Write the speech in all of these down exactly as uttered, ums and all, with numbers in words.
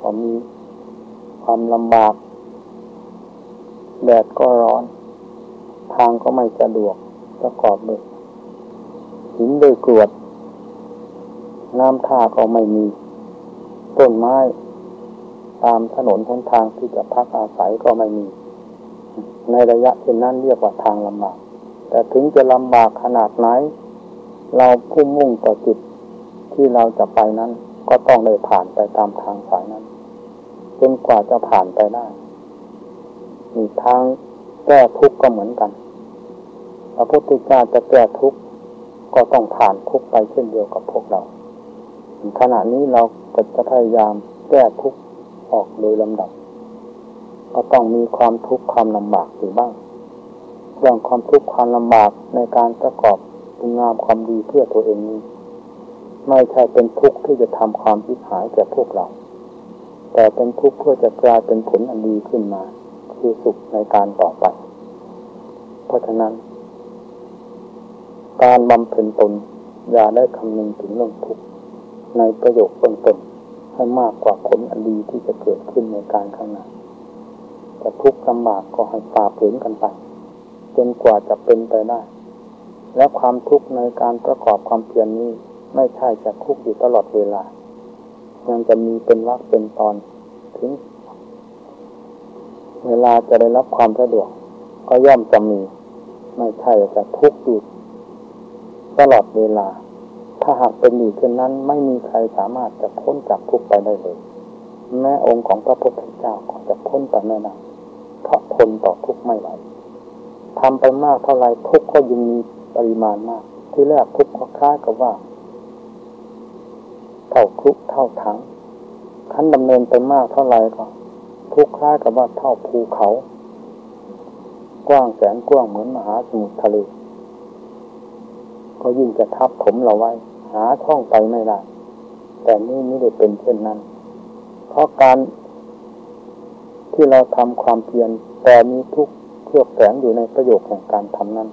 ก็มีความลำบากแดดก็ร้อนทางก็ไม่สะดวกประกอบด้วยหินด้วยกรวดน้ำท่าก็ไม่มีต้นไม้ตามถนนหนทางที่จะพักอาศัยก็ไม่มีในระยะเช่นนั้นเรียกว่าทางลำบากแต่ถึงจะลำบากขนาดไหนเราพุ่งมุ่งต่อจุดที่เราจะไปนั้นก็ต้องได้ผ่านไปตามทางสายนั้นจนกว่าจะผ่านไปได้มีทางแก้ทุกข์ก็เหมือนกันพระพุทธเจ้าจะแก้ทุกข์ก็ต้องผ่านทุกข์ไปเช่นเดียวกับพวกเราขณะนี้เราก็จะพยายามแก้ทุกข์ออกโดยลำดับก็ต้องมีความทุกข์ความลำบากอยู่บ้างเรื่องความทุกข์ความลำบากในการประกอบคุณงามความดีเพื่อตัวเองนี้ไม่ใช่เป็นทุกข์ที่จะทำความชิบหายแก่พวกเราแต่เป็นทุกข์เพื่อจะกลายเป็นผลอันดีขึ้นมาคือสุขในการต่อไปเพราะฉะนั้นการบำเพ็ญตนอย่าได้คำนึงถึงเรื่องทุกข์ในประโยคต้นๆให้มากกว่าผลอันดีที่จะเกิดขึ้นในการข้างหน้าจะทุกข์ลำบากก็ให้ฝ่าฝืนกันไปจนกว่าจะเป็นไปได้และความทุกข์ในการประกอบความเพียรนี้ไม่ใช่จะทุกข์อยู่ตลอดเวลายังจะมีเป็นวรรคเป็นตอนถึงเวลาจะได้รับความสะดวกก็ย่อมจะมีไม่ใช่จะทุกข์อยู่ตลอดเวลาถ้าหากเป็นอยู่เช่นนั้นไม่มีใครสามารถจะพ้นจากทุกข์ไปได้เลยแม้องค์ของพระพุทธเจ้าก็จะพ้นไปไม่ได้เพราะทนต่อทุกข์ไม่ไหวทำไปมากเท่าไรทุกข์ก็ยิ่งมีปริมาณมากที่แรกทุกข์ก็คล้ายกับว่าเท่าครุเท่าถังขั้นดำเนินไปมากเท่าไรก็ทุกข์คล้ายกับว่าเท่าภูเขากว้างแสนกว้างเหมือนมหาสมุทรทะเลก็ยิ่งจะทับถมเราไว้หาช่องไปไม่ได้แต่นี่ไม่ได้เป็นเช่นนั้นเพราะการที่เราทำความเพียรแต่มีทุกข์เคลือบแฝงอยู่ในประโยชน์แห่งการทำนั้น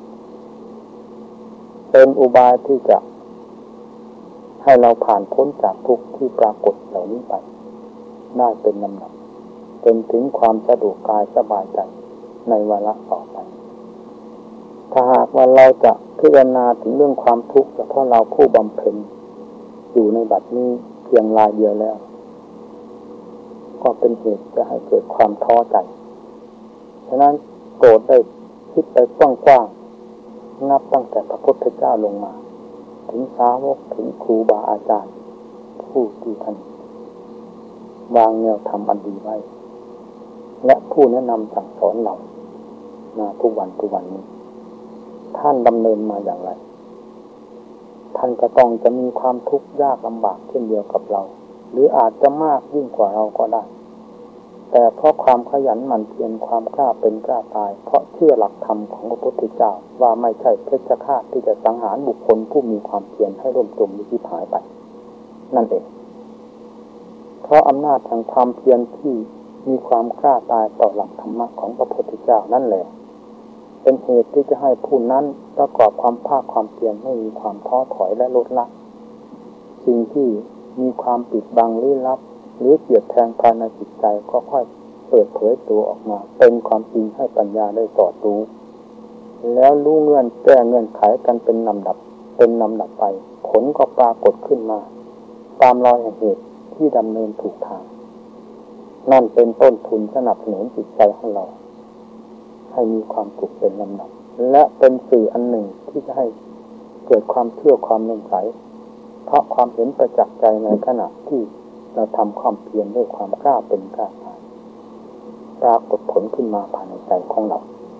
เป็นอุบายที่จะให้เราผ่านพ้นจากทุกข์ที่ปรากฏเหล่านี้ไปได้เป็นลำดับจนถึงความสะดวกกายสบายใจในวาระต่อไปถ้าหากว่าเราจะพิจารณาถึงเรื่องความทุกข์เฉพาะเราผู้บำเพ็ญอยู่ในบัดนี้เพียงรายเดียวแล้วก็เป็นเหตุจะให้เกิดความท้อใจฉะนั้นโปรดได้คิดไปกว้างๆนับตั้งแต่พระพุทธเจ้าลงมาถึงสาวกถึงครูบาอาจารย์ผู้ที่ท่านวางแนวธรรมอันดีไว้และผู้แนะนำสั่งสอนเรามาทุกวันทุกวันนี้ท่านดำเนินมาอย่างไรท่านก็ต้องจะมีความทุกข์ยากลำบากเช่นเดียวกับเราหรืออาจจะมากยิ่งกว่าเราก็ได้แต่เพราะความขยันหมั่นเพียรความกล้าเป็นกล้าตายเพราะเชื่อหลักธรรมของพระพุทธเจ้าว่าไม่ใช่เพชฌฆาตที่จะสังหารบุคคลผู้มีความเพียรให้ร่มจมหรือที่หายไปนั่นเองเพราะอำนาจแห่งความเพียรที่มีความกล้าตายต่อหลักธรรมะของพระพุทธเจ้านั่นแหละเป็นเหตุที่จะให้ผู้นั้นประกอบความภาคความเพียรให้มีความท้อถอยและลดละสิ่งที่มีความปิดบังลี้ลับหรือเสียดแทงภายในจิตใจก็ค่อยเปิดเผยตัวออกมาเป็นความจริงให้ปัญญาได้สอดรู้แล้วรู้เงื่อนแก้เงื่อนไขกันเป็นลำดับเป็นลำดับไปผลก็ปรากฏขึ้นมาตามรอยแห่งเหตุที่ดำเนินถูกทางนั่นเป็นต้นทุนสนับสนุนจิตใจของเราให้มีความสุขเป็นลำดับและเป็นสื่ออันหนึ่งที่จะให้เกิดความเชื่อความเลื่อมใสเพราะความเห็นประจักษ์ใจในขณะที่เราทำความเพียรด้วยความกล้าเป็นกล้าตายปรากฏผลขึ้นมาภายในใจของเรา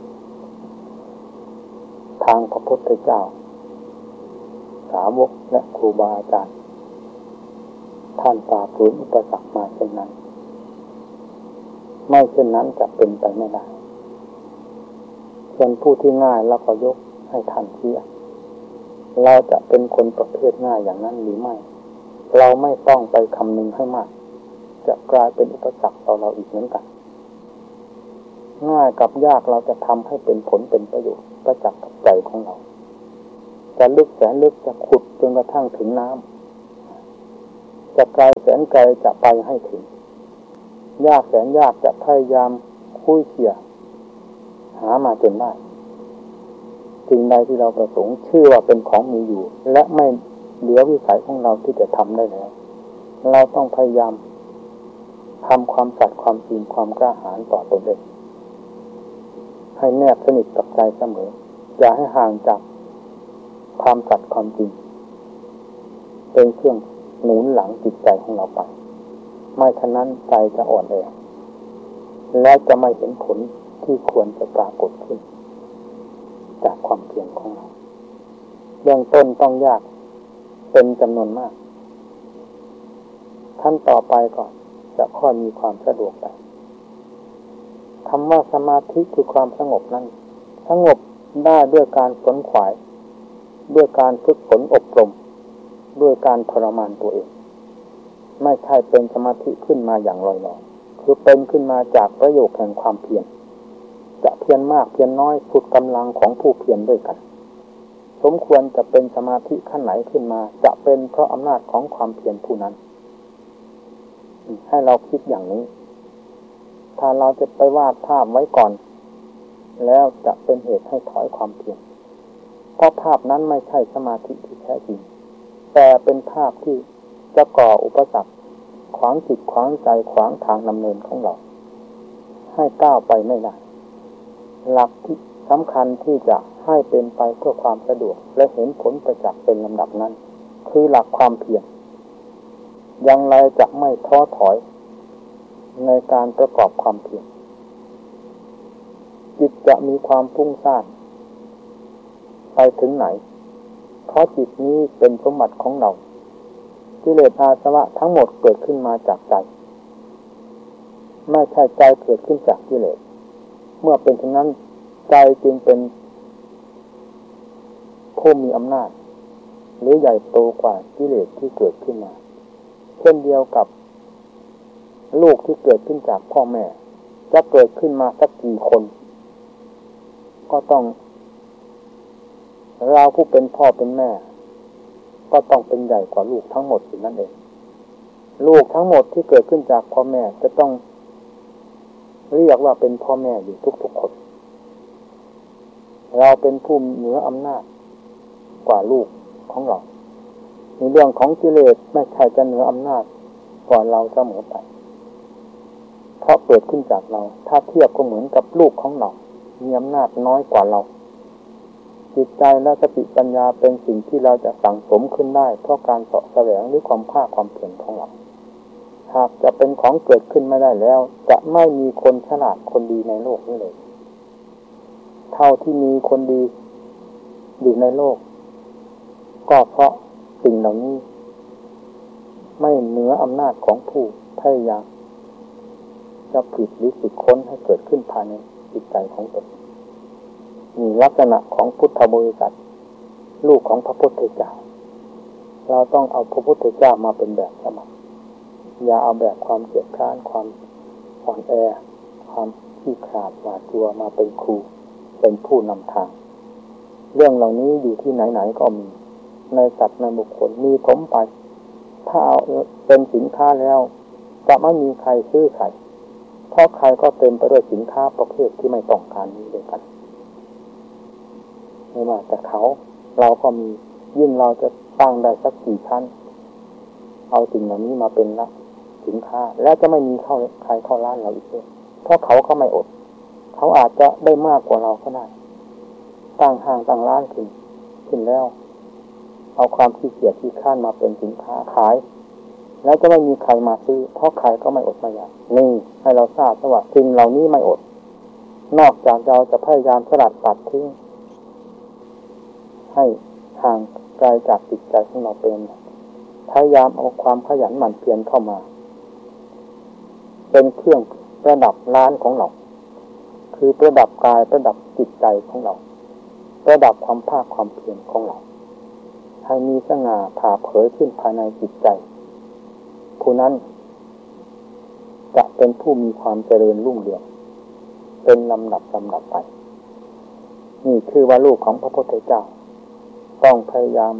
ทางพระพุทธเจ้าสาวกและครูบาอาจารย์ท่านฝ่าฝืนอุปสรรคมาเช่นนั้นไม่เช่นนั้นจะเป็นไปไม่ได้ส่วนผู้ที่ง่ายเราก็ยกให้ท่านเสียเราจะเป็นคนประเภทง่ายอย่างนั้นหรือไม่เราไม่ต้องไปคำนึงให้มากจะกลายเป็นอุปสรรคต่อเราอีกเหมือนกันง่ายกับยากเราจะทำให้เป็นผลเป็นประโยชน์ประจักษ์กับใจของเราจะลึกแสนลึกจะขุดจนกระทั่งถึงน้ำจะไกลแสนไกลจะไปให้ถึงยากแสนยากจะพยายามคุยเขี่ยหามาจนได้สิ่งใดที่เราประสงค์ชื่อว่าเป็นของมีอยู่และไม่เหลือวิสัยของเราที่จะทำได้แล้วเราต้องพยายามทำความสัตย์ความจริงความกล้าหาญต่อตนเองให้แนบสนิทกับใจเสมออย่าให้ห่างจากความสัตย์ความจริงเป็นเครื่องหนุนหลังจิตใจของเราไปไม่ฉะนั้นใจจะอ่อนแอและจะไม่เห็นผลที่ควรจะปรากฏขึ้นจากความเพียรของเราเบื้องต้นต้องยากเป็นจำนวนมากขั้นต่อไปก่อนจะค่อยมีความสะดวกไปคำว่าสมาธิคือความสงบนั้นสงบได้ด้วยการขวนขวายด้วยการฝึกฝนอบรมด้วยการทรมานตัวเองไม่ใช่เป็นสมาธิขึ้นมาอย่างลอยๆคือเป็นขึ้นมาจากประโยชน์แห่งความเพียรจะเพียรมากเพียรน้อยสุดกำลังของผู้เพียรด้วยกันสมควรจะเป็นสมาธิขั้นไหนขึ้นมาจะเป็นเพราะอำนาจของความเพียรผู้นั้นให้เราคิดอย่างนี้ถ้าเราจะไปวาดภาพไว้ก่อนแล้วจะเป็นเหตุให้ถอยความเพียรเพราะภาพนั้นไม่ใช่สมาธิที่แท้จริงแต่เป็นภาพที่จะก่ออุปสรรคขวางจิตขวางใจขวางทางดำเนินของเราให้ก้าวไปไม่ได้หลักที่สำคัญที่จะให้เป็นไปเพื่อความสะดวกและเห็นผลประจักษ์เป็นลำดับนั้นคือหลักความเพียรอย่างไรจะไม่ท้อถอยในการประกอบความเพียรจิตจะมีความฟุ้งซ่านไปถึงไหนเพราะจิตนี้เป็นสมบัติของเรากิเลสอาสวะทั้งหมดเกิดขึ้นมาจากใจไม่ใช่ใจเกิดขึ้นจากกิเลสเมื่อเป็นเช่นนั้นใจจึงเป็นผู้มีอำนาจหรือใหญ่โตกว่ากิเลสที่เกิดขึ้นมาเช่นเดียวกับลูกที่เกิดขึ้นจากพ่อแม่จะเกิดขึ้นมาสักกี่คนก็ต้องเราผู้เป็นพ่อเป็นแม่ก็ต้องเป็นใหญ่กว่าลูกทั้งหมดอยู่นั่นเองลูกทั้งหมดที่เกิดขึ้นจากพ่อแม่จะต้องเรียกว่าเป็นพ่อแม่อยู่ทุกๆคนเราเป็นผู้เหนืออำนาจกว่าลูกของเราในเรื่องของกิเลสไม่ใช่จะเหนืออำนาจกว่าเราเสมอไปเพราะเกิดขึ้นจากเราถ้าเทียบก็เหมือนกับลูกของเรามีอำนาจน้อยกว่าเราจิตใจและสติปัญญาเป็นสิ่งที่เราจะสั่งสมขึ้นได้เพราะการเสาะแสวงหรือความภาคความเพียรของเราหากจะเป็นของเกิดขึ้นไม่ได้แล้วจะไม่มีคนฉลาดคนดีในโลกนี้เลยเท่าที่มีคนดีอยู่ในโลกก็เพราะสิ่งเหล่านี้ไม่เหนืออำนาจของผู้พยายามจะผลิตหรือฝึกค้นให้เกิดขึ้นภายในจิตใจของตนมีลักษณะของพุทธบริษัทลูกของพระพุทธเจ้าเราต้องเอาพระพุทธเจ้ามาเป็นแบบสมัครอย่าเอาแบบความเกียจคร้านความอ่อนแอความขี้ขลาดหวาดกลัวมาเป็นครูเป็นผู้นำทางเรื่องเหล่านี้อยู่ที่ไหนๆก็มีในสัตว์ในบุคคลมีถมไปถ้าเอาเป็นสินค้าแล้วจะไม่มีใครซื้อใครเพราะใครก็เต็มไปด้วยสินค้าประเภทที่ไม่ต้องการนี้ด้วยกันไม่ว่าแต่เขาเราก็มียิ่งเราจะตั้งได้สักกี่ชั้นเอาสิ่งเหล่านี้มาเป็นละสินค้าแล้วจะไม่มีเข้าใครเข้าร้านเราอีกเลยเพราะเขาก็ไม่อดเขาอาจจะได้มากกว่าเราก็ได้ตั้งห้างตั้งร้านขึ้นขึ้นแล้วเอาความขี้เกียจขี้ข้านมาเป็นสินค้าขายแล้วจะไม่มีใครมาซื้อเพราะใครก็ไม่อดไม่อยากนี่ให้เราทราบว่าสิ่งเหล่านี้ไม่อดนอกจากเราจะพยายามสลัดปัดทิ้งให้ห่างไกลจากจิตใจของเราเป็นพยายามเอาความขยันหมั่นเพียรเข้ามาเป็นเครื่องประดับร้านของเราคือประดับกายประดับจิตใจของเราประดับความภาคความเพียรของเราให้มีสง่าผ่าเผยขึ้นภายในจิตใจผู้นั้นจะเป็นผู้มีความเจริญรุ่งเรืองเป็นลำดับลำดับไปนี่คือว่าลูกของพระพุทธเจ้าต้องพยายาม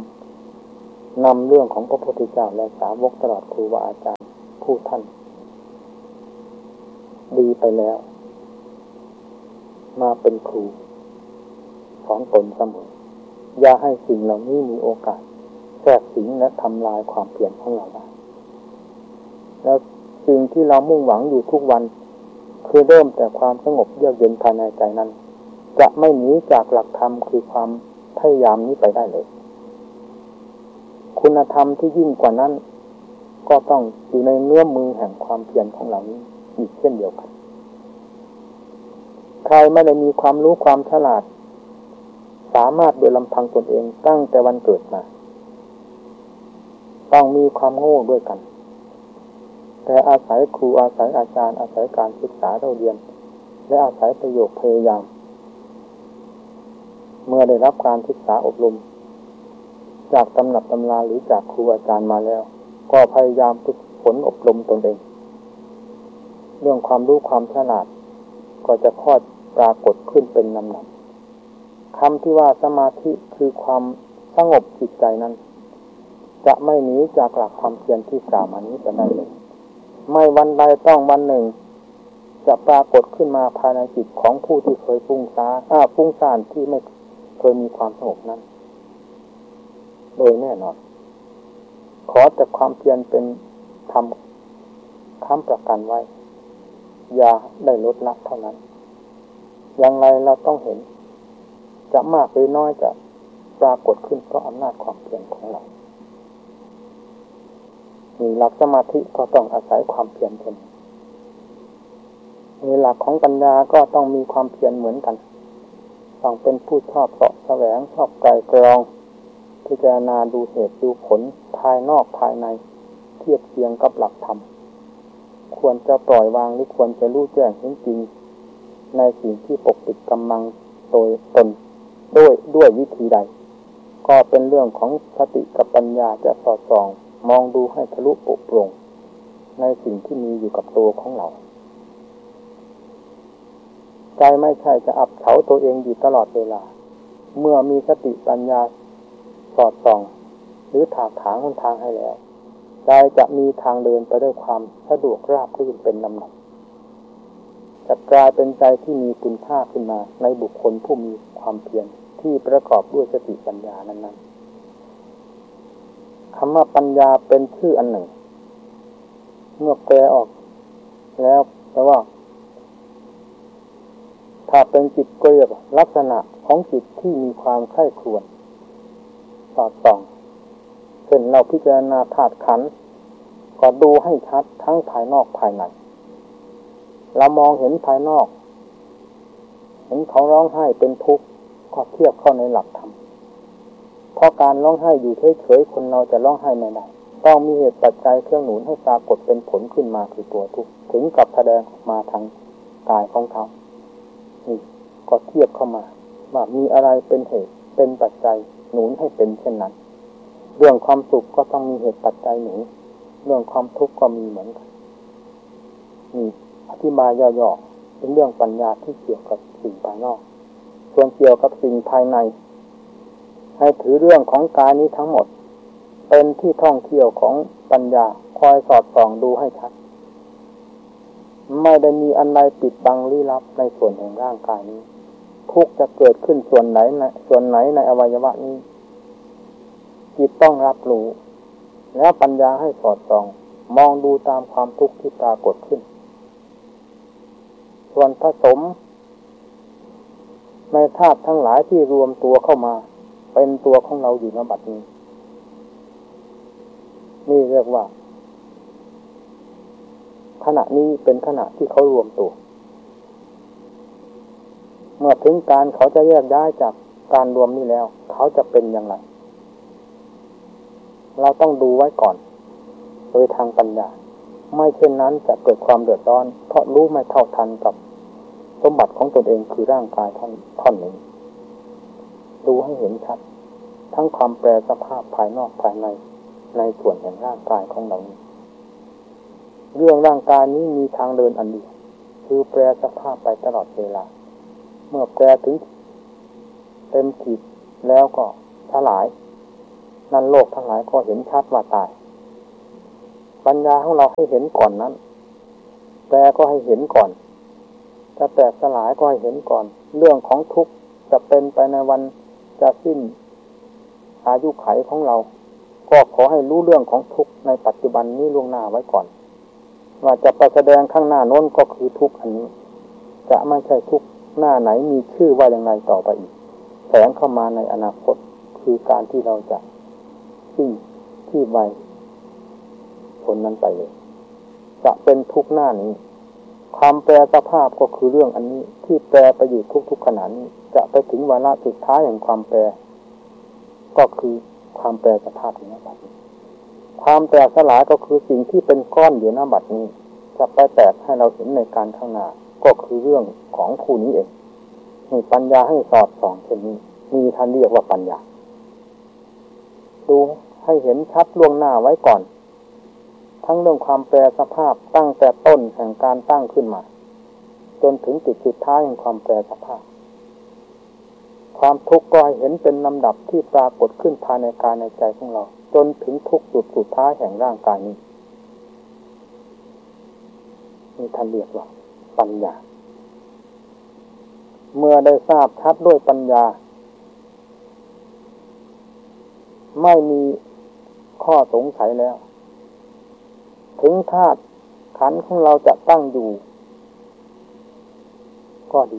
นำเรื่องของพระพุทธเจ้าและสาวกตลอดครูบาอาจารย์ผู้ท่านไปแล้วมาเป็นครูของตนเสมออย่าให้สิ่งเหล่านี้มีโอกาสแทรกสิงและทำลายความเพียรของเราได้แล้วสิ่งที่เรามุ่งหวังอยู่ทุกวันคือเริ่มแต่ความสงบเยือกเย็นภายในใจนั้นจะไม่หนีจากหลักธรรมคือความพยายามนี้ไปได้เลยคุณธรรมที่ยิ่งกว่านั้นก็ต้องอยู่ในเนื้อมือแห่งความเพียรของเรานี้อีกเช่นเดียวกันใครไม่ได้มีความรู้ความฉลาดสามารถโดยลำพังตนเองตั้งแต่วันเกิดมาต้องมีความโง่ด้วยกันแต่อาศัยครูอาศัยอาจารย์อาศัยการศึกษาเราเรียนและอาศัยประโยชน์พยายามเมื่อได้รับการศึกษาอบรมจากตำหนักตำราหรือจากครูอาจารย์มาแล้วก็พยายามฝึกฝนอบรมตนเองเรื่องความรู้ความฉลาดก็จะค่อยปรากฏขึ้นเป็นลำดับคำที่ว่าสมาธิคือความสงบจิตใจนั้นจะไม่หนีจากหลักความเพียรที่กล่าวมานี้ไปได้เลยไม่วันใดต้องวันหนึ่งจะปรากฏขึ้นมาภายในจิตของผู้ที่เคยฟุ้งซ่านอ้าฟุ้งซ่านที่ไม่เคยมีความสงบนั้นโดยแน่นอนขอแต่ความเพียรเป็นธรรมค้ำประกันไว้อย่าได้ลดละเท่านั้นอย่างไรเราต้องเห็นจะมากหรือน้อยจะปรากฏขึ้นเพราะอำนาจความเพียรของเรามีหลักสมาธิก็ต้องอาศัยความเพียรเช่นมีหลักของปัญญาก็ต้องมีความเพียรเหมือนกันต้องเป็นผู้ชอบเสาะแสวงชอบไกลกรองพิจารณาดูเหตุดูผลภายนอกภายในเทียบเคียงกับหลักธรรมควรจะปล่อยวางหรือควรจะรู้แจ้งเห็นจริงในสิ่งที่ปกปิดกำลังโดยตนด้วยด้วยวิธีใดก็เป็นเรื่องของสติกับปัญญาจะสอดส่องมองดูให้ทะลุปุโปร่งในสิ่งที่มีอยู่กับตัวของเราใจไม่ใช่จะอับเฉาตัวเองอยู่ตลอดเวลาเมื่อมีสติปัญญาสอดส่องหรือถากถางหนทางให้แล้วใจจะมีทางเดินไปด้วยความสะดวกราบรื่นเป็นลำดับจะกลายเป็นใจที่มีคุณค่าขึ้นมาในบุคคลผู้มีความเพียรที่ประกอบด้วยสติปัญญานั้นๆคำว่าปัญญาเป็นชื่ออันหนึ่งเมื่อแปลออกแล้วแต่ว่าถ้าเป็นจิตก็เรียกลักษณะของจิตที่มีความใคร่ครวญสอดส่องเช่นเราพิจารณาธาตุขันธ์ก็ดูให้ชัดทั้งภายนอกภายในเรามองเห็นภายนอกเห็นเขาร้องไห้เป็นทุกข์ก็เทียบเข้าในหลักธรรมเพราะการร้องไห้อยู่เฉยๆคนเราจะร้องไห้ไม่ได้ต้องมีเหตุปัจจัยเครื่องหนุนให้ปรากฏเป็นผลขึ้นมาคือตัวทุกข์ถึงกับแสดงออกมาทางกายของเขานี่ก็เทียบเข้ามาว่ามีอะไรเป็นเหตุเป็นปัจจัยหนุนให้เป็นเช่นนั้นเรื่องความสุขก็ต้องมีเหตุปัจจัยหนุนเรื่องความทุกข์ก็มีเหมือนกันนี่อธิบายย่อๆเป็นเรื่องปัญญาที่เกี่ยวกับสิ่งภายนอกส่วนเกี่ยวกับสิ่งภายในให้ถือเรื่องของกายนี้ทั้งหมดเป็นที่ท่องเที่ยวของปัญญาคอยสอดส่องดูให้ชัดไม่ได้มีอันใดปิดบังลี้ลับในส่วนแห่งร่างกายนี้ทุกข์จะเกิดขึ้นส่วนไหนในส่วนไหนในอวัยวะนี้จิตต้องรับรู้แล้วปัญญาให้สอดส่องมองดูตามความทุกข์ที่ปรากฏขึ้นส่วนผสมในธาตุทั้งหลายที่รวมตัวเข้ามาเป็นตัวของเราอยู่ณบัดนี้นี่เรียกว่าขณะนี้เป็นขณะที่เขารวมตัวเมื่อถึงการเขาจะแยกย้ายจากการรวมนี้แล้วเขาจะเป็นอย่างไรเราต้องดูไว้ก่อนโดยทางปัญญาไม่เช่นนั้นจะเกิดความเดือดร้อนเพราะรู้ไม่เท่าทันกับสมบัติของตนเองคือร่างกายท่อนท่อนหนึ่งดูให้เห็นชัดทั้งความแปรสภาพภายนอกภายในในส่วนแห่งร่างกายของเราเรื่องร่างกายนี้มีทางเดินอันเดียวคือแปรสภาพไปตลอดเวลาเมื่อแปรถึงเต็มขีดแล้วก็สลายนั่นโลกทั้งหลายก็เห็นชัดว่าตายปัญญาของเราให้เห็นก่อนนั้นแปรก็ให้เห็นก่อนจะแตกสลายก็ให้เห็นก่อนเรื่องของทุกข์จะเป็นไปในวันจะสิ้นอายุขัยของเราก็ขอให้รู้เรื่องของทุกข์ในปัจจุบันนี้ล่วงหน้าไว้ก่อนว่าจะไปแสดงข้างหน้าโน้นก็คือทุกข์อันนี้จะไม่ใช่ทุกข์หน้าไหนมีชื่อว่าอย่างไรต่อไปอีกแฝงเข้ามาในอนาคตคือการที่เราจะสิ้นที่ไวผลนั้นไปเลยจะเป็นทุกข์หน้านี้ความแปรสภาพก็คือเรื่องอันนี้ที่แปรไปอยู่ทุกๆขณะนี้จะไปถึงวาระสุดท้ายแห่งความแปรก็คือความแปรสภาพในบัดนี้ความแตกสลายก็คือสิ่งที่เป็นก้อนอยู่หน้าบัดนี้จะไปแตกให้เราเห็นในการข้างหน้าก็คือเรื่องของผู้นี้เองมีปัญญาให้สอดส่องเช่นนี้มีท่านเรียกว่าปัญญาดูให้เห็นชัดล่วงหน้าไว้ก่อนทั้งเรื่องความแปรสภาพตั้งแต่ต้นแห่งการตั้งขึ้นมาจนถึงจุดสุดท้ายแห่งความแปรสภาพความทุกข์ก็ให้เห็นเป็นลำดับที่ปรากฏขึ้นภายในกายในใจของเราจนถึงทุกจุดสุดท้ายแห่งร่างกายนี้นี่ท่านเรียกว่าปัญญาเมื่อได้ทราบชัดด้วยปัญญาไม่มีข้อสงสัยแล้วถึงธาตุขันธ์ของเราจะตั้งอยู่ก็ดี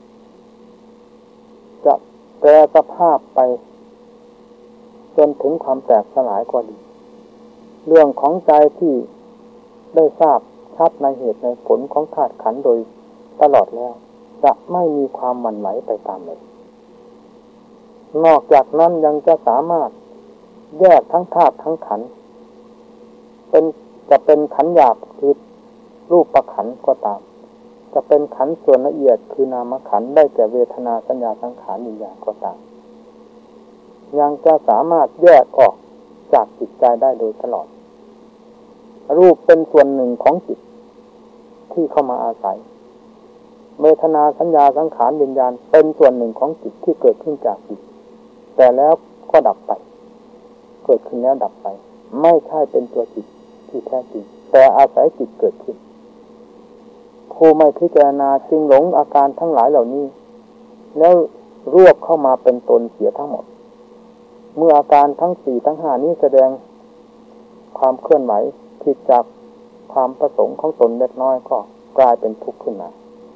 จะแปรสภาพไปจนถึงความแตกสลายก็ดีเรื่องของใจที่ได้ทราบชัดในเหตุในผลของธาตุขันธ์โดยตลอดแล้วจะไม่มีความหวั่นไหวไปตามเลยนอกจากนั้นยังจะสามารถแยกทั้งธาตุทั้งขันธ์เป็นจะเป็นขันธ์หยาบคือรูปประขันธ์ก็ตามจะเป็นขันธ์ส่วนละเอียดคือนามขันธ์ได้แก่เวทนาสัญญาสังขารวิญญาณก็ตามยังจะสามารถแยกออกจากจิตใจได้โดยตลอดรูปเป็นส่วนหนึ่งของจิตที่เข้ามาอาศัยเวทนาสัญญาสังขารวิญญาณเป็นส่วนหนึ่งของจิตที่เกิดขึ้นจากจิตแต่แล้วก็ดับไปเกิดขึ้นแล้วดับไปไม่ใช่เป็นตัวจิตที่แท้จริงแต่อาศัยจิตเกิดขึ้นผู้ไม่พิจารณาจึงหลงอาการทั้งหลายเหล่านี้แล้วรวบเข้ามาเป็นตนเสียทั้งหมดเมื่ออาการทั้งสี่ทั้งห้านี้แสดงความเคลื่อนไหวผิดจากความประสงค์ของตนเล็กน้อยก็กลายเป็นทุกข์ขึ้นมา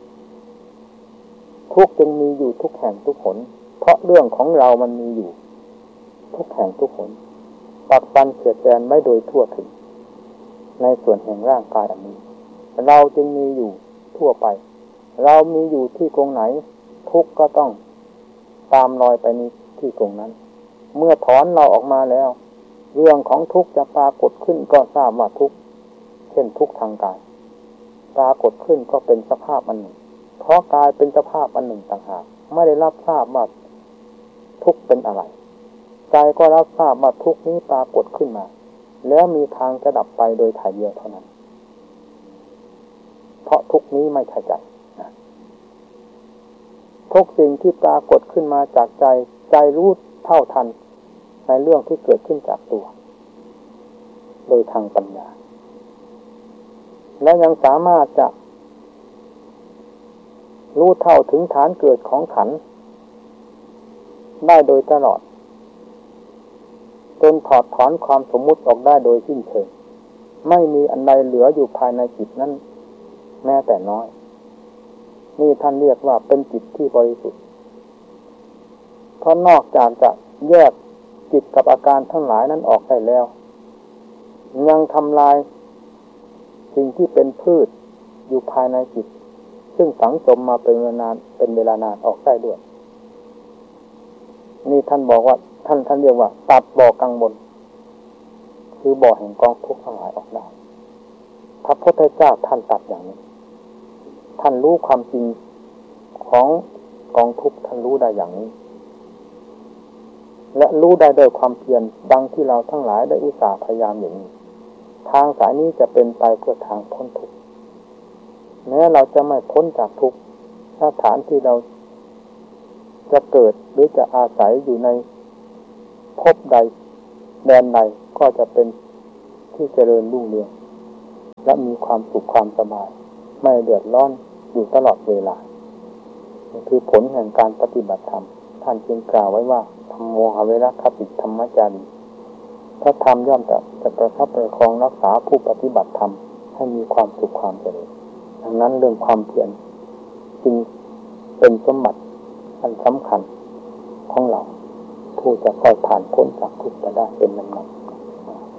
ทุกข์จึงมีอยู่ทุกแห่งทุกหนเพราะเรื่องของเรามันมีอยู่ทุกแห่งทุกหนปักปันเสียแดนไว้โดยทั่วถึงในส่วนแห่งร่างกายอันนี้เราจึงมีอยู่ทั่วไปเรามีอยู่ที่ตรงไหนทุกข์ก็ต้องตามรอยไปนี้ที่ตรงนั้นเมื่อถอนเราออกมาแล้วเรื่องของทุกข์จะปรากฏขึ้นก็ทราบว่าทุกข์เช่นทุกข์ทางกายปรากฏขึ้นก็เป็นสภาพอันหนึ่งเพราะกายเป็นสภาพอันหนึ่งต่างหากไม่ได้รับทราบว่าทุกข์เป็นอะไรใจก็รับทราบว่าทุกข์นี้ปรากฏขึ้นมาแล้วมีทางจะดับไปโดยถ่ายเดียวเท่านั้นเพราะทุกข์นี้ไม่ใช่ใจนะทุกสิ่งที่ปรากฏขึ้นมาจากใจใจรู้เท่าทันในเรื่องที่เกิดขึ้นจากตัวโดยทางปัญญาและยังสามารถจะรู้เท่าถึงฐานเกิดของขันธ์ได้โดยตลอดจนถอดถอนความสมมุติออกได้โดยสิ้นเชิงไม่มีอันใดเหลืออยู่ภายในจิตนั้นแม้แต่น้อยนี่ท่านเรียกว่าเป็นจิตที่บริสุทธิ์เพราะนอกจากจะแยกจิตกับอาการทั้งหลายนั้นออกได้แล้วยังทำลายสิ่งที่เป็นพืชอยู่ภายในจิตซึ่งฝังจมมาเป็นเวลานานเป็นเวลานานออกได้ด้วยนี่ท่านบอกว่าท่านท่านเรียกว่าตัดบ่อกังวลคือบ่อแห่งกองทุกข์ทั้งหลายออกได้พระพุทธเจ้าท่านตัดอย่างนี้ท่านรู้ความจริงของกองทุกข์ท่านรู้ได้อย่างนี้และรู้ได้โดยความเพียรดังที่เราทั้งหลายได้อุตส่าห์พยายามอย่างนี้ทางสายนี้จะเป็นไปเพื่อทางพ้นทุกข์แม้เราจะไม่พ้นจากทุกข์สถานที่เราจะเกิดหรือจะอาศัยอยู่ในภพใดแดนใดก็จะเป็นที่เจริญรุ่งเรืองและมีความสุขความสบายไม่เดือดร้อนอยู่ตลอดเวลาคือผลแห่งการปฏิบัติธรรมท่านจึงกล่าวไว้ว่าธัมโมหเวรคติธรรมจารีพระธรรมย่อมจะจะประคับประคองรักษาผู้ปฏิบัติธรรมให้มีความสุขความเจริญดังนั้นเรื่องความเพียรจึงเป็นสมบัติอันสำคัญของเราผู้จะค่อยผ่านพ้นจากทุกข์ไปได้เป็นลำดับ